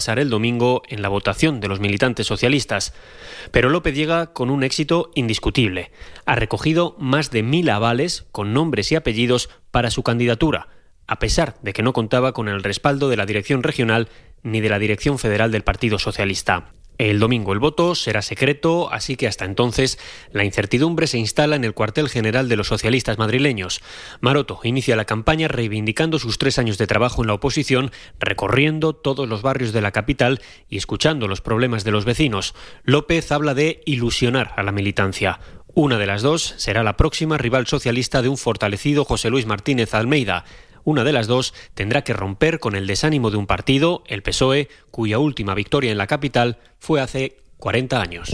el domingo en la votación de los militantes socialistas. Pero López llega con un éxito indiscutible. Ha recogido más de 1.000 avales con nombres y apellidos para su candidatura, a pesar de que no contaba con el respaldo de la dirección regional ni de la dirección federal del Partido Socialista. El domingo el voto será secreto, así que hasta entonces la incertidumbre se instala en el cuartel general de los socialistas madrileños. Maroto inicia la campaña reivindicando sus 3 años de trabajo en la oposición, recorriendo todos los barrios de la capital y escuchando los problemas de los vecinos. López habla de ilusionar a la militancia. Una de las dos será la próxima rival socialista de un fortalecido José Luis Martínez Almeida. Una de las dos tendrá que romper con el desánimo de un partido, el PSOE, cuya última victoria en la capital fue hace 40 años.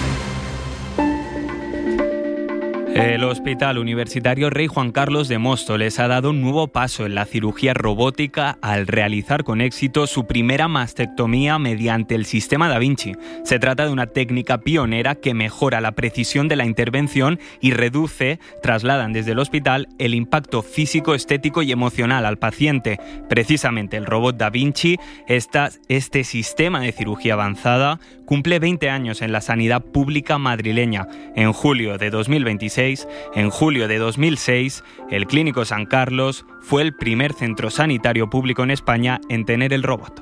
El Hospital Universitario Rey Juan Carlos de Móstoles ha dado un nuevo paso en la cirugía robótica al realizar con éxito su primera mastectomía mediante el sistema Da Vinci. Se trata de una técnica pionera que mejora la precisión de la intervención y trasladan desde el hospital el impacto físico, estético y emocional al paciente. Precisamente el robot Da Vinci, este sistema de cirugía avanzada, cumple 20 años en la sanidad pública madrileña. En julio de 2026, en julio de 2006, el Clínico San Carlos fue el primer centro sanitario público en España en tener el robot.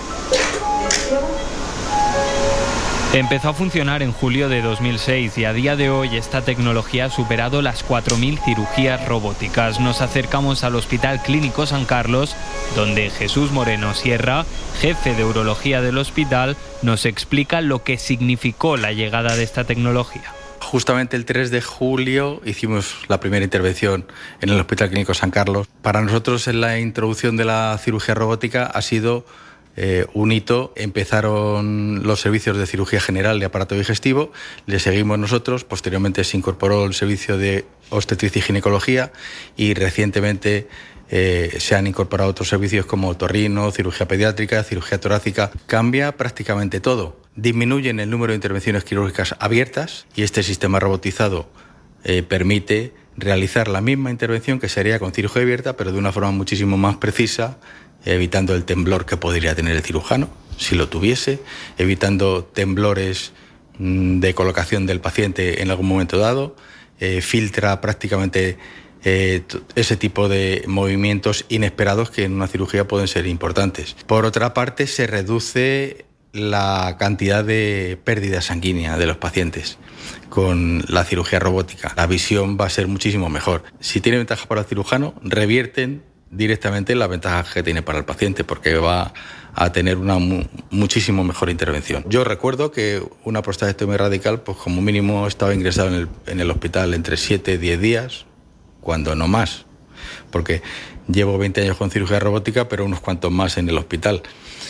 Empezó a funcionar en julio de 2006 y a día de hoy esta tecnología ha superado las 4.000 cirugías robóticas. Nos acercamos al Hospital Clínico San Carlos, donde Jesús Moreno Sierra, jefe de urología del hospital, nos explica lo que significó la llegada de esta tecnología. Justamente el 3 de julio hicimos la primera intervención en el Hospital Clínico San Carlos. Para nosotros en la introducción de la cirugía robótica ha sido un hito. Empezaron los servicios de cirugía general de aparato digestivo, le seguimos nosotros, posteriormente se incorporó el servicio de obstetricia y ginecología y recientemente se han incorporado otros servicios como otorrino, cirugía pediátrica, cirugía torácica. Cambia prácticamente todo. Disminuyen el número de intervenciones quirúrgicas abiertas y este sistema robotizado permite realizar la misma intervención que se haría con cirugía abierta, pero de una forma muchísimo más precisa, evitando el temblor que podría tener el cirujano, si lo tuviese, evitando temblores de colocación del paciente en algún momento dado, filtra prácticamente ese tipo de movimientos inesperados que en una cirugía pueden ser importantes. Por otra parte, se reduce la cantidad de pérdida sanguínea de los pacientes con la cirugía robótica. La visión va a ser muchísimo mejor. Si tiene ventajas para el cirujano, revierten directamente las ventajas que tiene para el paciente, porque va a tener una muchísimo mejor intervención. Yo recuerdo que una prostatectomía radical, pues como mínimo estaba ingresado en el hospital entre 7 y 10 días, cuando no más, porque llevo 20 años con cirugía robótica, pero unos cuantos más en el hospital.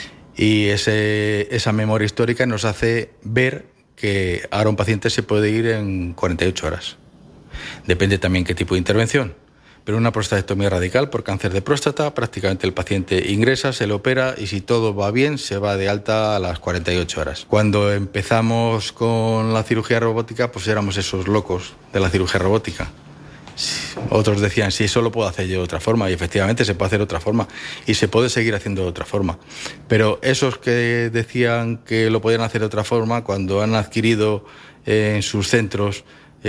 Y esa memoria histórica nos hace ver que ahora un paciente se puede ir en 48 horas. Depende también qué tipo de intervención. Pero una prostatectomía radical por cáncer de próstata, prácticamente el paciente ingresa, se le opera y si todo va bien se va de alta a las 48 horas. Cuando empezamos con la cirugía robótica, pues éramos esos locos de la cirugía robótica. Otros decían, sí, eso lo puedo hacer yo de otra forma, y efectivamente se puede hacer de otra forma y se puede seguir haciendo de otra forma. Pero esos que decían que lo podían hacer de otra forma, cuando han adquirido en sus centros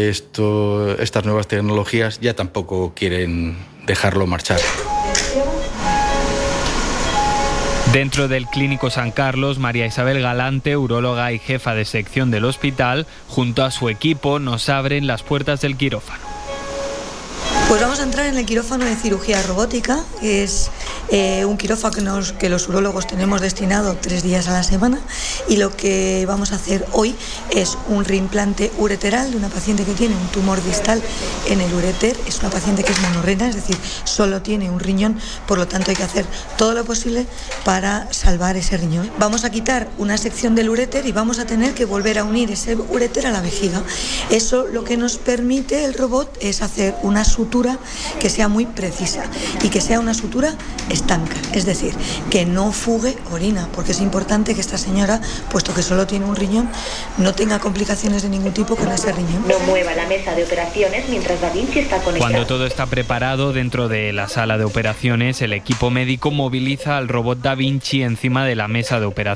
estas nuevas tecnologías, ya tampoco quieren dejarlo marchar. Dentro del Clínico San Carlos, María Isabel Galante, uróloga y jefa de sección del hospital, junto a su equipo nos abren las puertas del quirófano. Pues vamos a entrar en el quirófano de cirugía robótica, que es un quirófano que los urólogos tenemos destinado 3 días a la semana, y lo que vamos a hacer hoy es un reimplante ureteral de una paciente que tiene un tumor distal en el uréter. Es una paciente que es monorrena, es decir, solo tiene un riñón, por lo tanto hay que hacer todo lo posible para salvar ese riñón. Vamos a quitar una sección del uréter y vamos a tener que volver a unir ese uréter a la vejiga. Eso lo que nos permite el robot es hacer una sutura que sea muy precisa y que sea una sutura estanca, es decir, que no fugue orina, porque es importante que esta señora, puesto que solo tiene un riñón, no tenga complicaciones de ningún tipo con ese riñón. No mueva la mesa de operaciones mientras Da Vinci está conectado. Cuando todo está preparado dentro de la sala de operaciones, el equipo médico moviliza al robot Da Vinci encima de la mesa de operaciones.